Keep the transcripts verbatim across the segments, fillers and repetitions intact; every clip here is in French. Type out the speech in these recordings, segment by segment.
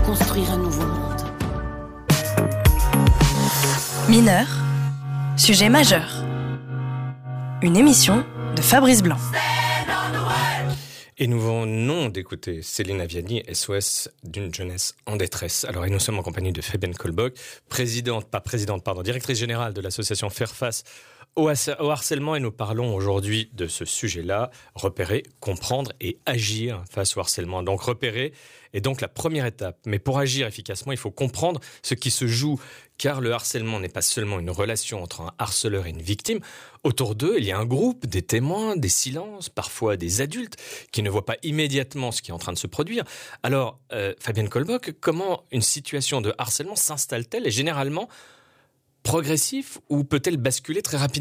construire un nouveau monde. Mineur, sujet majeur. Une émission de Fabrice Blanc. Et nous venons d'écouter Céline Aviani, S O S d'une jeunesse en détresse. Alors, et nous sommes en compagnie de Fabienne Colbock, présidente, pas présidente, pardon, directrice générale de l'association Faire face au harcèlement, et nous parlons aujourd'hui de ce sujet-là, repérer, comprendre et agir face au harcèlement. Donc repérer est donc la première étape. Mais pour agir efficacement, il faut comprendre ce qui se joue, car le harcèlement n'est pas seulement une relation entre un harceleur et une victime. Autour d'eux, il y a un groupe, des témoins, des silences, parfois des adultes qui ne voient pas immédiatement ce qui est en train de se produire. Alors, euh, Fabienne Colbock, comment une situation de harcèlement s'installe-t-elle et généralement progressif ou peut-elle basculer très rapidement ?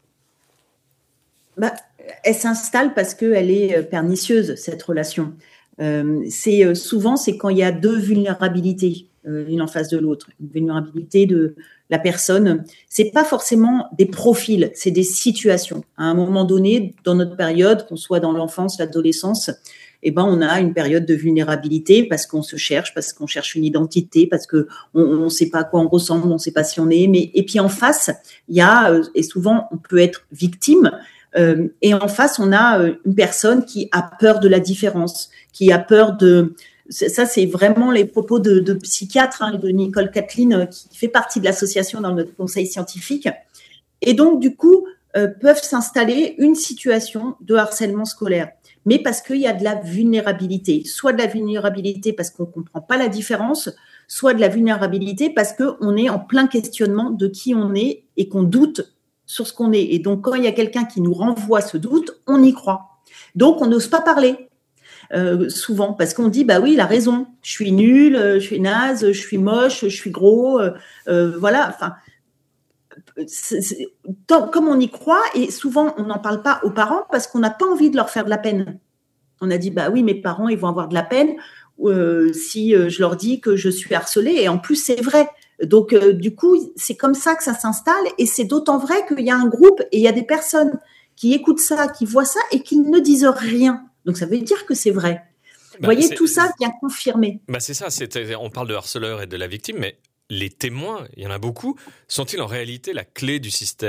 Bah, elle s'installe parce qu'elle est pernicieuse, cette relation. Euh, c'est, souvent, c'est quand il y a deux vulnérabilités, euh, l'une en face de l'autre. Une vulnérabilité de la personne. C'est pas forcément des profils, c'est des situations. À un moment donné, dans notre période, qu'on soit dans l'enfance, l'adolescence, eh ben, on a une période de vulnérabilité parce qu'on se cherche, parce qu'on cherche une identité, parce que on ne sait pas à quoi on ressemble, on ne sait pas si on est aimé. Et puis en face, il y a, et souvent on peut être victime, euh, et en face, on a une personne qui a peur de la différence, qui a peur de... Ça, c'est vraiment les propos de, de psychiatre, hein, de Nicole Kathleen, qui fait partie de l'association dans notre conseil scientifique. Et donc, du coup, euh, peuvent s'installer une situation de harcèlement scolaire. Mais parce qu'il y a de la vulnérabilité. Soit de la vulnérabilité parce qu'on ne comprend pas la différence, soit de la vulnérabilité parce qu'on est en plein questionnement de qui on est et qu'on doute sur ce qu'on est. Et donc, quand il y a quelqu'un qui nous renvoie ce doute, on y croit. Donc, on n'ose pas parler. Euh, souvent, parce qu'on dit, bah oui, il a raison, je suis nulle, je suis naze, je suis moche, je suis gros, euh, euh, voilà, enfin, c'est, c'est, tant, comme on y croit, et souvent on n'en parle pas aux parents parce qu'on n'a pas envie de leur faire de la peine. On a dit, bah oui, mes parents, ils vont avoir de la peine euh, si euh, je leur dis que je suis harcelée, et en plus, c'est vrai. Donc, euh, du coup, c'est comme ça que ça s'installe, et c'est d'autant vrai qu'il y a un groupe, et il y a des personnes qui écoutent ça, qui voient ça, et qui ne disent rien. Donc, ça veut dire que c'est vrai. Bah, vous voyez, c'est, tout ça vient confirmer. Bah c'est ça, c'est, on parle de harceleur et de la victime, mais les témoins, il y en a beaucoup, sont-ils en réalité la clé du système ?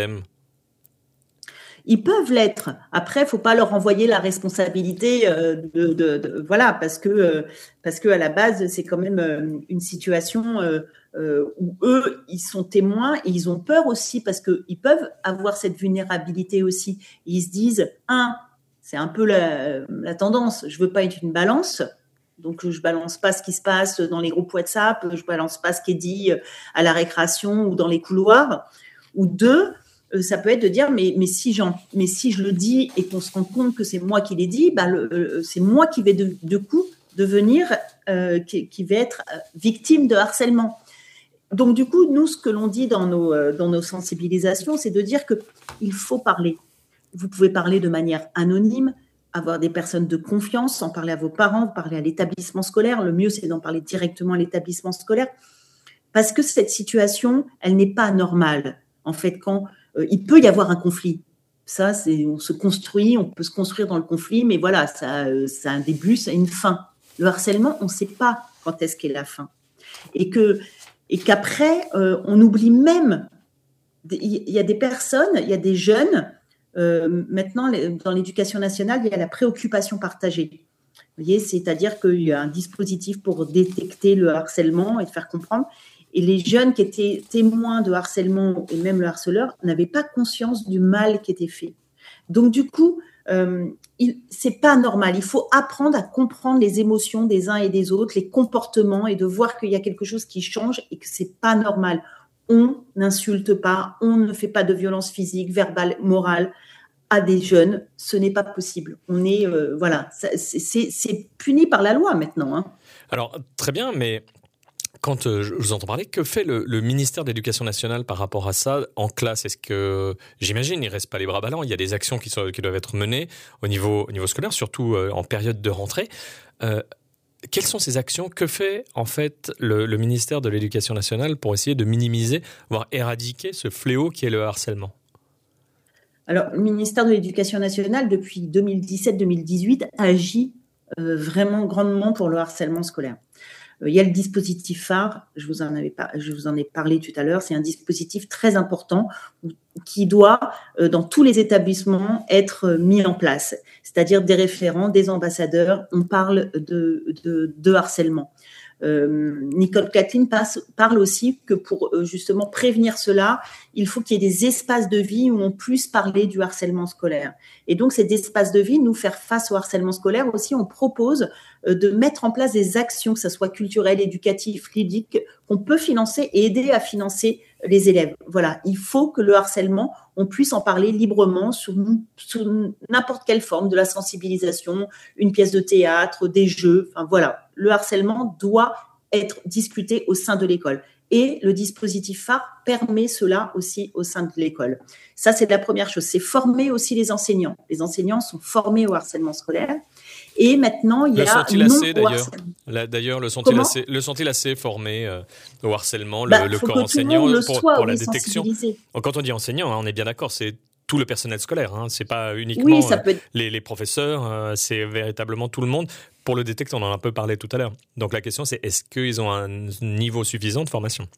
Ils peuvent l'être. Après, il ne faut pas leur envoyer la responsabilité euh, de, de, de, voilà, parce que, euh, parce que à la base, c'est quand même euh, une situation euh, euh, où eux, ils sont témoins et ils ont peur aussi parce qu'ils peuvent avoir cette vulnérabilité aussi. Ils se disent, un, c'est un peu la, la tendance. Je veux pas être une balance, donc je balance pas ce qui se passe dans les groupes WhatsApp, je balance pas ce qui est dit à la récréation ou dans les couloirs. Ou deux, ça peut être de dire, mais, mais, si, j'en, mais si je le dis et qu'on se rend compte que c'est moi qui l'ai dit, bah le, c'est moi qui vais de, de coup devenir, euh, qui, qui vais être victime de harcèlement. Donc du coup, nous, ce que l'on dit dans nos, dans nos sensibilisations, c'est de dire qu'il faut parler. Vous pouvez parler de manière anonyme, avoir des personnes de confiance, en parler à vos parents, parler à l'établissement scolaire. Le mieux, c'est d'en parler directement à l'établissement scolaire parce que cette situation, elle n'est pas normale. En fait, quand euh, il peut y avoir un conflit, ça, c'est, on se construit, on peut se construire dans le conflit, mais voilà, ça, euh, ça a un début, ça a une fin. Le harcèlement, on ne sait pas quand est-ce qu'est la fin. Et, que, et qu'après, euh, on oublie même, il y a des personnes, il y a des jeunes. Euh, maintenant, dans l'éducation nationale, il y a la préoccupation partagée. Vous voyez, c'est-à-dire qu'il y a un dispositif pour détecter le harcèlement et faire comprendre. Et les jeunes qui étaient témoins de harcèlement et même le harceleur n'avaient pas conscience du mal qui était fait. Donc, du coup, euh, il, c'est pas normal. Il faut apprendre à comprendre les émotions des uns et des autres, les comportements et de voir qu'il y a quelque chose qui change et que c'est pas normal. On n'insulte pas, on ne fait pas de violence physique, verbale, morale à des jeunes. Ce n'est pas possible. On est, euh, voilà, ça, c'est, c'est, c'est puni par la loi maintenant. Hein. Alors, très bien, mais quand euh, je vous entends parler, que fait le, le ministère de l'Éducation nationale par rapport à ça en classe ? Est-ce que, j'imagine, il ne reste pas les bras ballants, il y a des actions qui, sont, qui doivent être menées au niveau, au niveau scolaire, surtout euh, en période de rentrée. Euh, Quelles sont ces actions ? Que fait en fait le, le ministère de l'Éducation nationale pour essayer de minimiser, voire éradiquer ce fléau qui est le harcèlement ? Alors, le ministère de l'Éducation nationale, depuis deux mille dix-sept deux mille dix-huit, agit euh, vraiment grandement pour le harcèlement scolaire. Euh, il y a le dispositif phare, je vous en avais pas, je vous en ai parlé tout à l'heure, c'est un dispositif très important qui doit, euh, dans tous les établissements, être mis en place, c'est-à-dire des référents, des ambassadeurs. On parle de, de, de harcèlement. Euh, Nicole Kathleen passe, parle aussi que pour euh, justement prévenir cela, il faut qu'il y ait des espaces de vie où on puisse parler du harcèlement scolaire. Et donc, ces espaces de vie, nous faire face au harcèlement scolaire aussi, on propose euh, de mettre en place des actions, que ce soit culturelles, éducatives, ludiques, qu'on peut financer et aider à financer les élèves. Voilà, il faut que le harcèlement, on puisse en parler librement sous, sous n'importe quelle forme, de la sensibilisation, une pièce de théâtre, des jeux, enfin voilà. Le harcèlement doit être discuté au sein de l'école. Et le dispositif phare permet cela aussi au sein de l'école. Ça, c'est la première chose. C'est former aussi les enseignants. Les enseignants sont formés au harcèlement scolaire. Et maintenant, il y le a sont-ils non assez, au d'ailleurs harcèlement. Là, d'ailleurs, le sont-ils Comment assez, le sont-ils assez formés euh, au harcèlement, bah, le, le faut corps que enseignant, tout le monde le pour, soit, pour la oui, détection? sensibilisé. Quand on dit enseignant, hein, on est bien d'accord, c'est tout le personnel scolaire, hein, c'est pas uniquement Oui, ça peut être... euh, les, les professeurs, euh, c'est véritablement tout le monde. Pour le détecter, on en a un peu parlé tout à l'heure. Donc la question, c'est est-ce qu'ils ont un niveau suffisant de formation?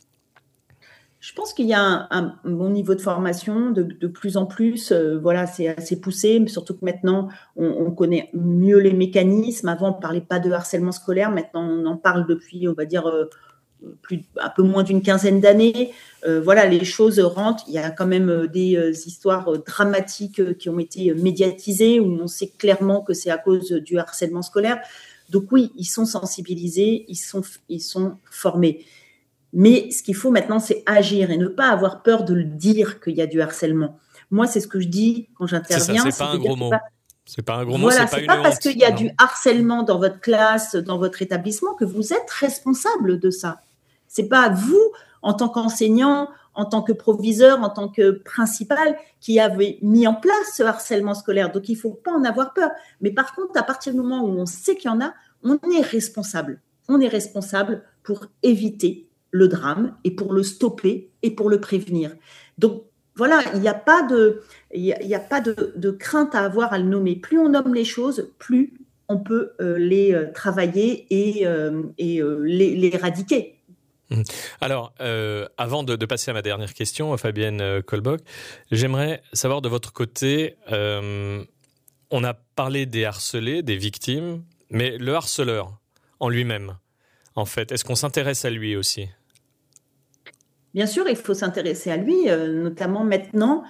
Je pense qu'il y a un, un bon niveau de formation, de, de plus en plus, euh, voilà, c'est assez poussé, mais surtout que maintenant, on, on connaît mieux les mécanismes. Avant, on ne parlait pas de harcèlement scolaire, maintenant, on en parle depuis, on va dire, euh, plus, un peu moins d'une quinzaine d'années. Euh, voilà, les choses rentrent. Il y a quand même des euh, histoires dramatiques euh, qui ont été médiatisées, où on sait clairement que c'est à cause du harcèlement scolaire. Donc oui, ils sont sensibilisés, ils sont, ils sont formés. Mais ce qu'il faut maintenant, c'est agir et ne pas avoir peur de le dire qu'il y a du harcèlement. Moi, c'est ce que je dis quand j'interviens. C'est ça, c'est pas un gros mot. C'est pas un gros mot, voilà, c'est pas c'est une pas honte. parce qu'il y a non. du harcèlement dans votre classe, dans votre établissement, que vous êtes responsable de ça. C'est pas vous, en tant qu'enseignant, en tant que proviseur, en tant que principal, qui avez mis en place ce harcèlement scolaire. Donc, il faut pas en avoir peur. Mais par contre, à partir du moment où on sait qu'il y en a, on est responsable. On est responsable pour éviter le drame et pour le stopper et pour le prévenir. Donc, voilà, il n'y a pas de, il y a, il y a pas de, de crainte à avoir à le nommer. Plus on nomme les choses, plus on peut euh, les euh, travailler et, euh, et euh, les, les éradiquer. Alors, euh, avant de, de passer à ma dernière question, Fabienne Colbock, j'aimerais savoir de votre côté, euh, on a parlé des harcelés, des victimes, mais le harceleur en lui-même, en fait, est-ce qu'on s'intéresse à lui aussi ? Bien sûr, il faut s'intéresser à lui, euh, notamment maintenant.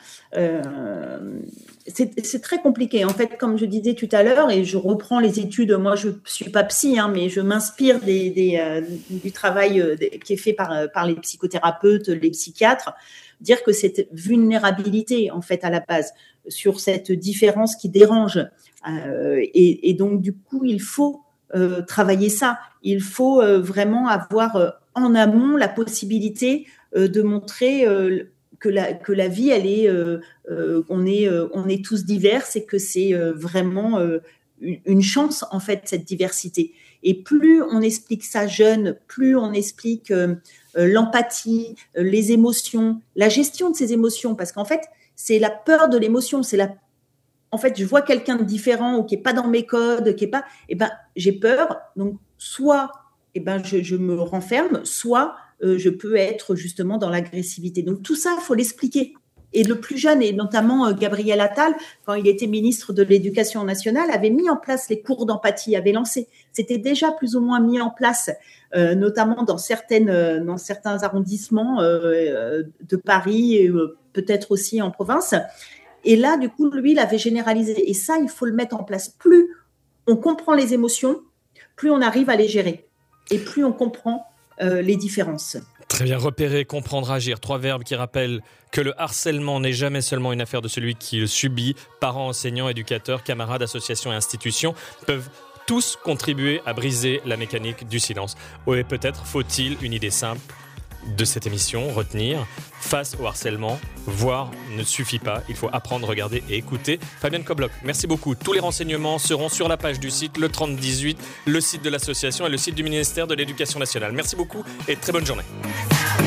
Euh, c'est, c'est très compliqué. En fait, comme je disais tout à l'heure, et je reprends les études, moi je ne suis pas psy, hein, mais je m'inspire des, des, euh, du travail euh, qui est fait par, par les psychothérapeutes, les psychiatres, dire que cette vulnérabilité, en fait, à la base, sur cette différence qui dérange. Euh, et, et donc, du coup, il faut euh, travailler ça. Il faut euh, vraiment avoir euh, en amont la possibilité Euh, de montrer euh, que, la, que la vie, elle est, euh, euh, on est, euh, on est tous divers et que c'est euh, vraiment euh, une, une chance, en fait, cette diversité. Et plus on explique ça jeune, plus on explique euh, euh, l'empathie, euh, les émotions, la gestion de ces émotions, parce qu'en fait, c'est la peur de l'émotion, c'est la en fait, je vois quelqu'un de différent ou qui n'est pas dans mes codes, qui est pas, eh ben, j'ai peur. Donc, soit eh ben, je, je me renferme, soit euh, je peux être justement dans l'agressivité. Donc, tout ça, il faut l'expliquer. Et le plus jeune, et notamment euh, Gabriel Attal, quand il était ministre de l'Éducation nationale, avait mis en place les cours d'empathie, avait lancé. C'était déjà plus ou moins mis en place, euh, notamment dans, certaines, euh, dans certains arrondissements euh, de Paris et euh, peut-être aussi en province. Et là, du coup, lui, il avait généralisé. Et ça, il faut le mettre en place. Plus on comprend les émotions, plus on arrive à les gérer. Et plus on comprend euh, les différences. Très bien, repérer, comprendre, agir. Trois verbes qui rappellent que le harcèlement n'est jamais seulement une affaire de celui qui le subit. Parents, enseignants, éducateurs, camarades, associations et institutions peuvent tous contribuer à briser la mécanique du silence. Et peut-être faut-il une idée simple de cette émission, retenir, face au harcèlement, voir ne suffit pas, il faut apprendre, regarder et écouter. Fabienne Colbock, merci beaucoup. Tous les renseignements seront sur la page du site, le trente dix-huit, le site de l'association et le site du ministère de l'Éducation nationale. Merci beaucoup et très bonne journée.